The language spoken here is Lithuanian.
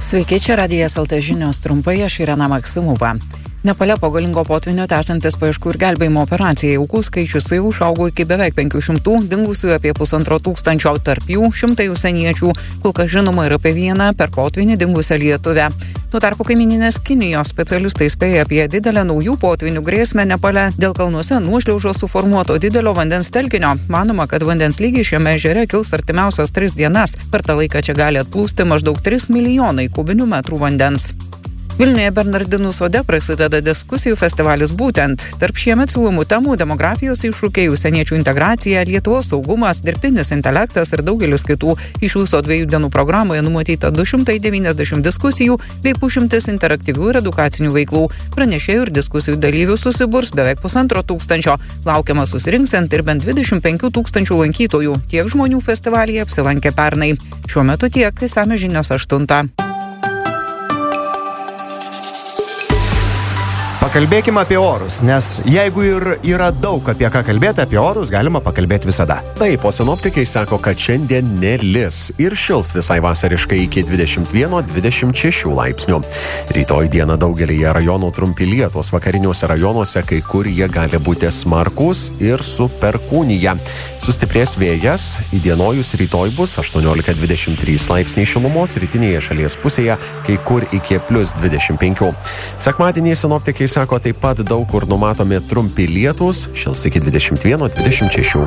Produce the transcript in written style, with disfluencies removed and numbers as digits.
Sveiki, čia Radijas LT žinios trumpai, aš Irena Maksimova. Nepale po galingo potvynio tęsiantis paieškų ir gelbėjimo operacijai aukų skaičius jau išaugo iki beveik 500, dingusių apie 1500, tarp jų šimtai užsieniečių, kol kas žinoma ir apie vieną per potvynį dingusią lietuvę. Tuo tarpu kaimyninės Kinijos specialistai spėja apie didelę naujų potvynių grėsmę Nepale dėl kalnuose nuošliaužos suformuoto didelio vandens telkinio. Manoma, kad vandens lygis šiame ežere kils artimiausias 3 dienas. Per tą laiką čia gali atplūsti maždaug 3 milijonai kubinių metrų vandens. Vilniuje Bernardinų sode prasideda diskusijų festivalis būtent. Tarp šiemet siūlomų temų demografijos iššūkiai, užsieniečių integracija, Lietuvos saugumas, dirbtinis intelektas ir daugelis kitų. Iš viso 2 dienų programoje numatyta 290 diskusijų bei 100 interaktyvių ir edukacinių veiklų. Pranešėjų ir diskusijų dalyvių susiburs beveik 1500. Laukiama susirinksiant ir bent 25 000 lankytojų. Tiek žmonių festivalyje apsilankė pernai. Šiuo metu tiek, išsamios žinios 8. Pakalbėkime apie orus, nes jeigu ir yra daug apie ką kalbėti, apie orus galima pakalbėti visada. Taip, o sinoptikai sako, kad šiandien nelis ir šils visai vasariškai iki 21-26 laipsnių. Rytoj dieną daugelyje rajonų trumpi lietūs, vakariniuose rajonuose kai kur jie gali būti smarkus ir su perkūnija. Sustiprės vėjas, įdienojus rytoj bus 18-23 laipsniai šilumos, rytinėje šalies pusėje kai kur iki +25. Sekmadienį sinoptikai sako, taip pat daug kur numatomi trumpi lietūs, šils iki 21-26.